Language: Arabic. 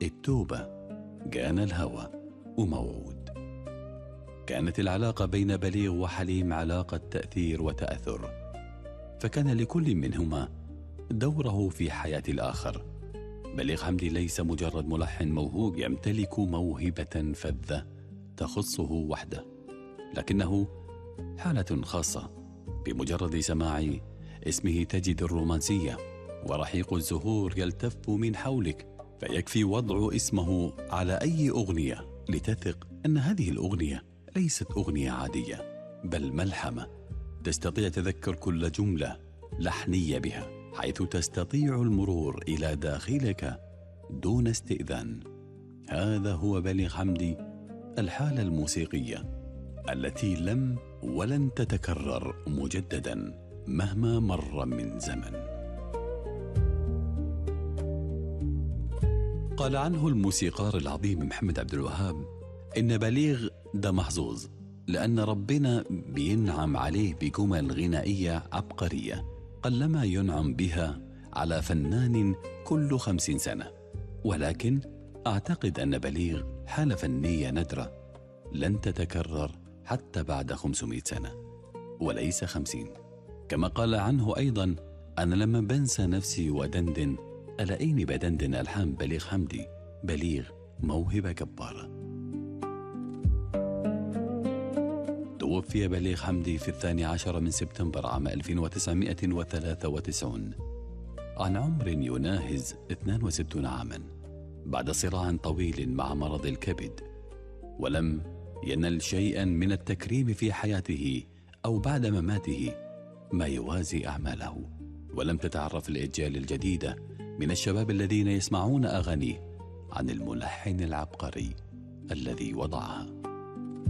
التوبة، جانا الهوى، وموعود. كانت العلاقة بين بليغ وحليم علاقة تأثير وتأثر، فكان لكل منهما دوره في حياة الآخر. بليغ حمدي ليس مجرد ملحن موهوب يمتلك موهبة فذة تخصه وحده، لكنه حالة خاصة. بمجرد سماع اسمه تجد الرومانسية ورحيق الزهور يلتف من حولك، فيكفي وضع اسمه على أي أغنية لتثق أن هذه الأغنية ليست أغنية عادية، بل ملحمة تستطيع تذكر كل جملة لحنية بها، حيث تستطيع المرور إلى داخلك دون استئذان. هذا هو بليغ حمدي، الحالة الموسيقية التي لم ولن تتكرر مجددا مهما مر من زمن. قال عنه الموسيقار العظيم محمد عبد الوهاب إن بليغ ده محظوظ، لأن ربنا بينعم عليه بجمل غنائية عبقرية قلما ينعم بها على فنان كل 50 سنة. ولكن أعتقد أن بليغ حالة فنية نادرة لن تتكرر حتى بعد 500 سنة وليس 50. كما قال عنه أيضا: أنا لما بنسى نفسي ودندن ألاقيني بدندن ألحان بليغ حمدي. بليغ موهبة جبارة. توفي بليغ حمدي في 12 من سبتمبر عام 1993 عن عمر يناهز 62 عاما، بعد صراع طويل مع مرض الكبد، ولم ينل شيئا من التكريم في حياته أو بعد مماته ما يوازي أعماله. ولم تتعرف الأجيال الجديدة من الشباب الذين يسمعون أغانيه عن الملحن العبقري الذي وضعها.